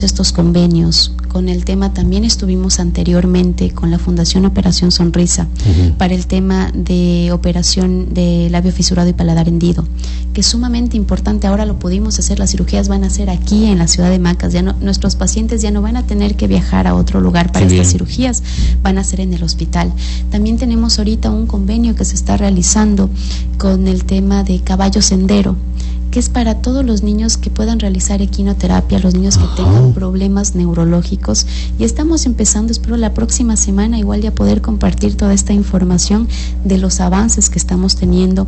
estos convenios. Con el tema también estuvimos anteriormente con la Fundación Operación Sonrisa para el tema de operación de labio fisurado y paladar hendido, que es sumamente importante. Ahora lo pudimos hacer, las cirugías van a ser aquí en la ciudad de Macas, ya no, nuestros pacientes ya no van a tener que viajar a otro lugar para estas cirugías, van a ser en el hospital. También tenemos ahorita un convenio que se está realizando con el tema de caballo sendero, que es para todos los niños que puedan realizar equinoterapia, los niños que tengan problemas neurológicos, y estamos empezando, espero la próxima semana igual ya poder compartir toda esta información de los avances que estamos teniendo.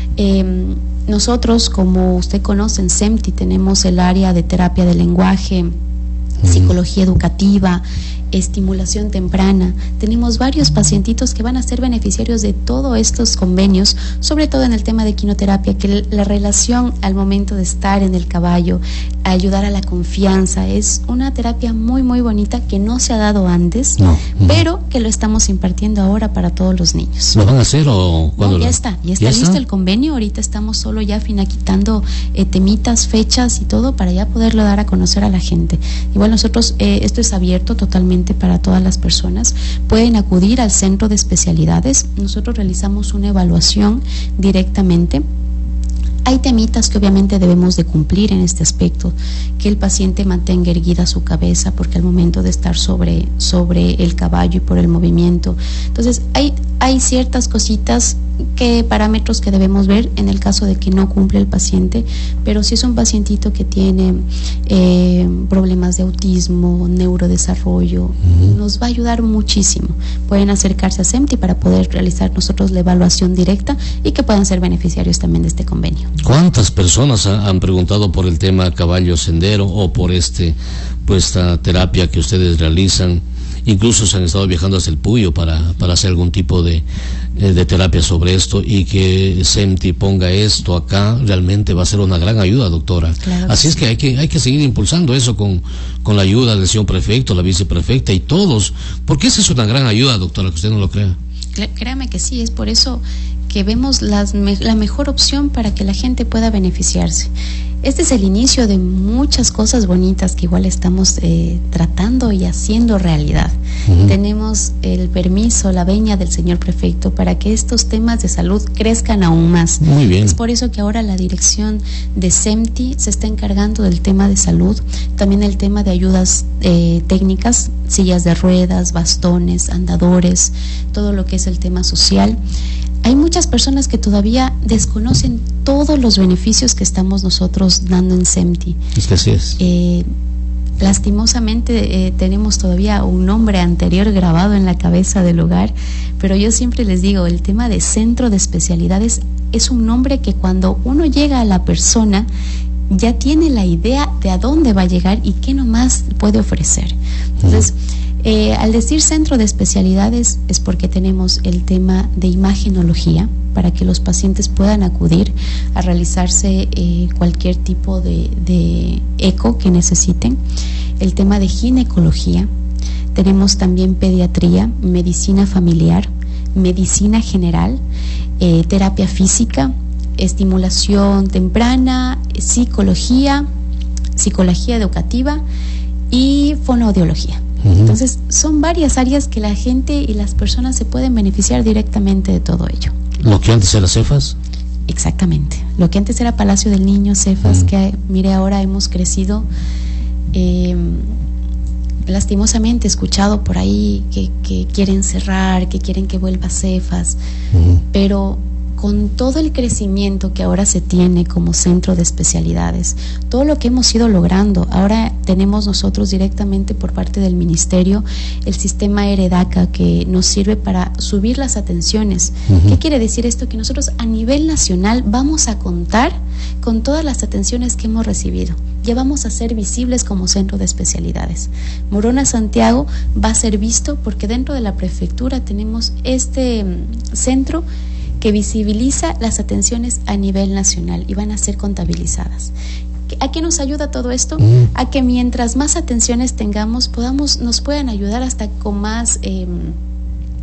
Nosotros, como usted conoce, en SEMTI tenemos el área de terapia del lenguaje, psicología educativa, estimulación temprana. Tenemos varios pacientitos que van a ser beneficiarios de todos estos convenios, sobre todo en el tema de equinoterapia, que la relación al momento de estar en el caballo, ayudar a la confianza, es una terapia muy muy bonita que no se ha dado antes, pero que lo estamos impartiendo ahora para todos los niños. ¿Lo van a hacer o cuándo? No, ya está listo el convenio. Ahorita estamos solo ya finiquitando temitas, fechas y todo para ya poderlo dar a conocer a la gente. Igual nosotros, esto es abierto totalmente para todas las personas. Pueden acudir al centro de especialidades. Nosotros realizamos una evaluación directamente. Hay temitas que obviamente debemos de cumplir en este aspecto, que el paciente mantenga erguida su cabeza, porque al momento de estar sobre el caballo y por el movimiento, entonces hay ciertas cositas, parámetros que debemos ver en el caso de que no cumple el paciente. Pero si es un pacientito que tiene problemas de autismo, neurodesarrollo, nos va a ayudar muchísimo. Pueden acercarse a SEMTI para poder realizar nosotros la evaluación directa y que puedan ser beneficiarios también de este convenio. ¿Cuántas personas han preguntado por el tema caballo sendero o por esta terapia que ustedes realizan? Incluso se han estado viajando hasta el Puyo para hacer algún tipo de terapia sobre esto, y que SEMTI ponga esto acá realmente va a ser una gran ayuda, doctora. Claro. Así es que hay que seguir impulsando eso con la ayuda del señor prefecto, la viceprefecta y todos, porque esa es una gran ayuda, doctora, que usted no lo crea. Créame que sí, es por eso que vemos la mejor opción para que la gente pueda beneficiarse. Este es el inicio de muchas cosas bonitas que igual estamos tratando y haciendo realidad. Tenemos el permiso, la veña del señor prefecto para que estos temas de salud crezcan aún más. Muy bien. Es por eso que ahora la dirección de SEMTI se está encargando del tema de salud, también el tema de ayudas técnicas, sillas de ruedas, bastones, andadores, todo lo que es el tema social. Hay muchas personas que todavía desconocen todos los beneficios que estamos nosotros dando en SEMTI. Es que así es. Lastimosamente tenemos todavía un nombre anterior grabado en la cabeza del hogar, pero yo siempre les digo, el tema de centro de especialidades es un nombre que cuando uno llega a la persona ya tiene la idea de a dónde va a llegar y qué nomás puede ofrecer. Entonces, al decir centro de especialidades es porque tenemos el tema de imagenología, para que los pacientes puedan acudir a realizarse cualquier tipo de eco que necesiten. El tema de ginecología, tenemos también pediatría, medicina familiar, medicina general, terapia física, estimulación temprana, psicología educativa y fonoaudiología. Entonces, son varias áreas que la gente y las personas se pueden beneficiar directamente de todo ello. ¿Lo que antes era Cefas? Exactamente. Lo que antes era Palacio del Niño, Cefas, que mire, ahora hemos crecido. Lastimosamente he escuchado por ahí que quieren cerrar, que quieren que vuelva Cefas, pero con todo el crecimiento que ahora se tiene como centro de especialidades, todo lo que hemos ido logrando, ahora tenemos nosotros directamente por parte del ministerio el sistema Heredaca, que nos sirve para subir las atenciones. ¿Qué quiere decir esto? Que nosotros a nivel nacional vamos a contar con todas las atenciones que hemos recibido. Ya vamos a ser visibles como centro de especialidades. Morona Santiago va a ser visto porque dentro de la prefectura tenemos este centro que visibiliza las atenciones a nivel nacional y van a ser contabilizadas. ¿A qué nos ayuda todo esto? A que mientras más atenciones tengamos, nos puedan ayudar hasta con más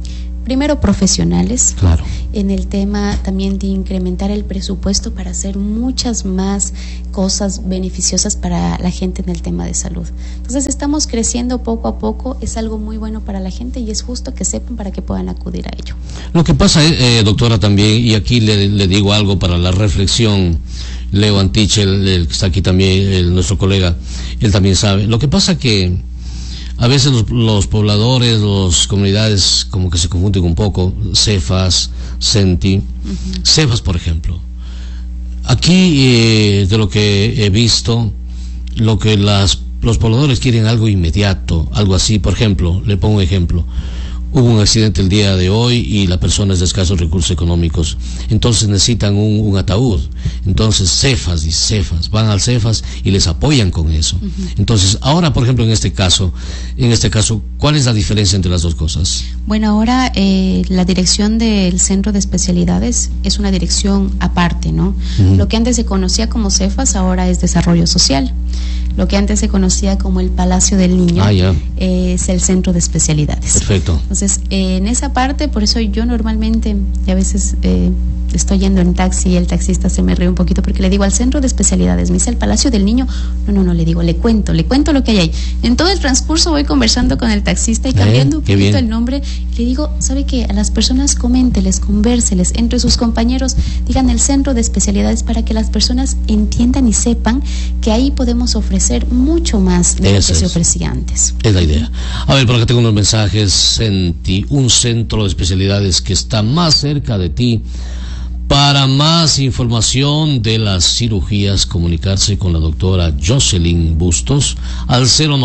primero profesionales, claro, en el tema también de incrementar el presupuesto para hacer muchas más cosas beneficiosas para la gente en el tema de salud. Entonces estamos creciendo poco a poco, es algo muy bueno para la gente y es justo que sepan para que puedan acudir a ello. Lo que pasa, doctora, también, y aquí le digo algo para la reflexión, Leo Antich, el que está aquí también, nuestro colega, él también sabe. Lo que pasa que a veces los pobladores, las comunidades como que se confunden un poco, Cefas, Senti, Cefas por ejemplo. Aquí, de lo que he visto, lo que los pobladores quieren algo inmediato, algo así. Por ejemplo, le pongo un ejemplo. Hubo un accidente el día de hoy y la persona es de escasos recursos económicos, entonces necesitan un ataúd. Entonces Cefas van al Cefas y les apoyan con eso. Entonces ahora, por ejemplo, en este caso, ¿cuál es la diferencia entre las dos cosas? Bueno, ahora la dirección del centro de especialidades es una dirección aparte, ¿no? Lo que antes se conocía como Cefas ahora es desarrollo social. Lo que antes se conocía como el Palacio del Niño es el centro de especialidades. Perfecto. Entonces, en esa parte, por eso yo normalmente, y a veces estoy yendo en taxi y el taxista se me ríe un poquito porque le digo al centro de especialidades, me dice el Palacio del Niño, no, le digo, le cuento lo que hay ahí. En todo el transcurso voy conversando con el taxista y cambiando un poquito el nombre, le digo, ¿sabe qué? A las personas coménteles, convérseles, entre sus compañeros, digan el centro de especialidades para que las personas entiendan y sepan que ahí podemos ofrecer mucho más de lo que se ofrecía antes. Es la idea. A ver, por acá tengo unos mensajes. Senti, un centro de especialidades que está más cerca de ti. Para más información de las cirugías, comunicarse con la doctora Jocelyn Bustos al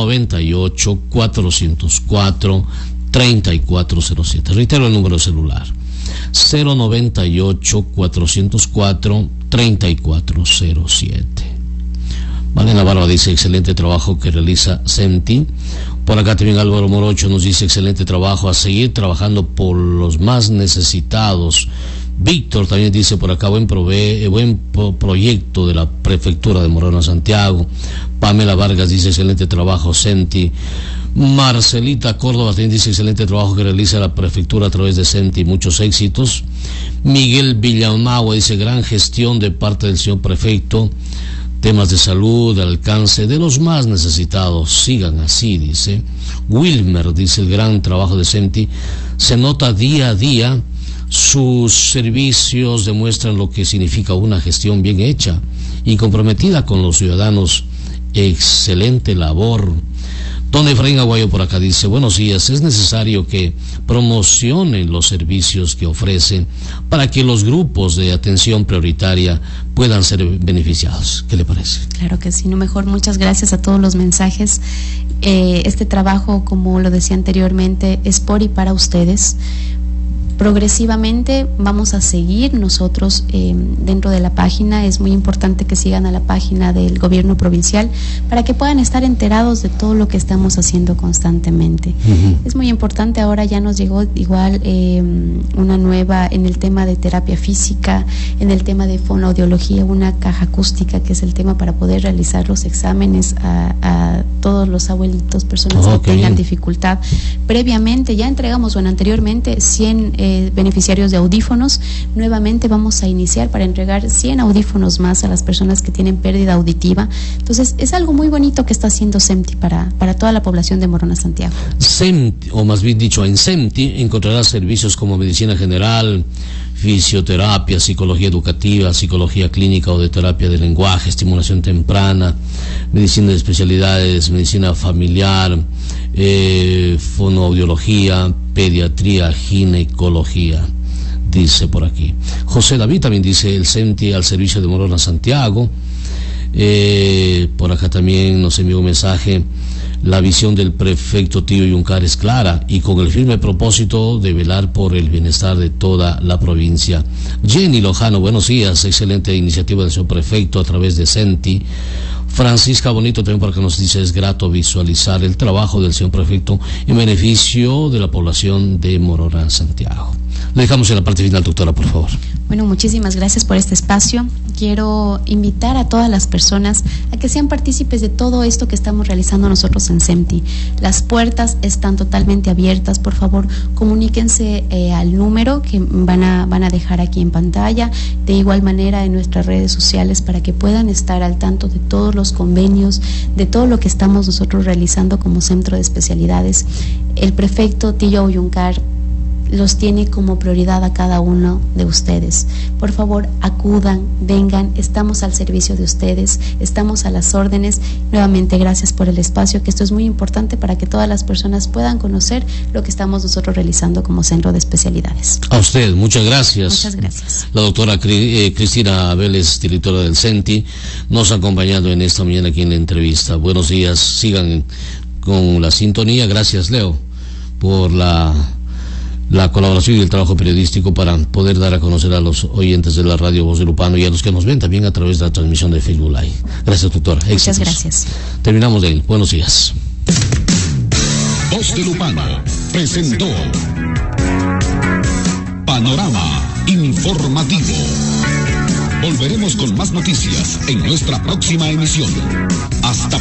098-404-3407. Reitero el número celular, 098-404-3407. Malena Barba dice, excelente trabajo que realiza Senti. Por acá también Álvaro Morocho nos dice, excelente trabajo, a seguir trabajando por los más necesitados. Víctor también dice por acá, buen proyecto de la prefectura de Morona Santiago. Pamela Vargas dice, excelente trabajo, Senti. Marcelita Córdoba también dice, excelente trabajo que realiza la prefectura a través de Senti, muchos éxitos. Miguel Villamagua dice, gran gestión de parte del señor prefecto, temas de salud, de alcance de los más necesitados, sigan así, dice. Wilmer dice, el gran trabajo de Senti se nota día a día. Sus servicios demuestran lo que significa una gestión bien hecha y comprometida con los ciudadanos. Excelente labor. Don Efraín Aguayo por acá dice, buenos días, es necesario que promocionen los servicios que ofrecen para que los grupos de atención prioritaria puedan ser beneficiados. ¿Qué le parece? Claro que sí, no mejor. Muchas gracias a todos los mensajes. Este trabajo, como lo decía anteriormente, es por y para ustedes. Progresivamente vamos a seguir nosotros dentro de la página. Es muy importante que sigan a la página del gobierno provincial para que puedan estar enterados de todo lo que estamos haciendo constantemente. Es muy importante, ahora ya nos llegó igual una nueva en el tema de terapia física, en el tema de fonoaudiología, una caja acústica que es el tema para poder realizar los exámenes a todos los abuelitos, personas que tengan dificultad. Previamente ya entregamos, anteriormente 100 beneficiarios de audífonos. Nuevamente vamos a iniciar para entregar 100 audífonos más a las personas que tienen pérdida auditiva. Entonces es algo muy bonito que está haciendo Senti para toda la población de Morona Santiago. Senti, o más bien dicho, en Senti encontrarás servicios como medicina general, fisioterapia, psicología educativa, psicología clínica o de terapia de lenguaje, estimulación temprana, medicina de especialidades, medicina familiar, fonoaudiología, pediatría, ginecología, dice por aquí. José David también dice, el Senti al servicio de Morona Santiago. Por acá también nos envió un mensaje, la visión del prefecto Tío Yuncar es clara y con el firme propósito de velar por el bienestar de toda la provincia. Jenny Lojano, buenos días, excelente iniciativa del señor prefecto a través de Senti. Francisca Bonito también porque nos dice, es grato visualizar el trabajo del señor prefecto en beneficio de la población de Morona Santiago. Le dejamos en la parte final, doctora, por favor. Bueno, muchísimas gracias por este espacio. Quiero invitar a todas las personas a que sean partícipes de todo esto que estamos realizando nosotros en SEMTI. Las puertas están totalmente abiertas. Por favor, comuníquense al número que van a dejar aquí en pantalla. De igual manera en nuestras redes sociales para que puedan estar al tanto de todos los convenios, de todo lo que estamos nosotros realizando como centro de especialidades. El prefecto Tillo Uyuncar los tiene como prioridad a cada uno de ustedes. Por favor, acudan, vengan, estamos al servicio de ustedes, estamos a las órdenes. Nuevamente, gracias por el espacio, que esto es muy importante para que todas las personas puedan conocer lo que estamos nosotros realizando como centro de especialidades. A usted, muchas gracias. Muchas gracias. La doctora Cristina Vélez, directora del CENTI, nos ha acompañado en esta mañana aquí en la entrevista. Buenos días, sigan con la sintonía. Gracias, Leo, por la colaboración y el trabajo periodístico para poder dar a conocer a los oyentes de la radio Voz de Lupano y a los que nos ven también a través de la transmisión de Facebook Live. Gracias, doctora. Muchas gracias. Terminamos de él. Buenos días. Voz de Lupano presentó Panorama Informativo. Volveremos con más noticias en nuestra próxima emisión. Hasta